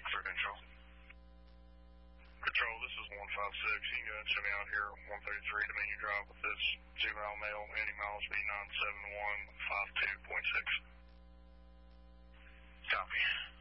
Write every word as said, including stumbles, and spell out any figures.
Credential. Control, this is one five six. You can go ahead and send me out here, one thirty-three Dominion Drive with this juvenile male, Andy Miles, B nine seven one five two point six. Copy.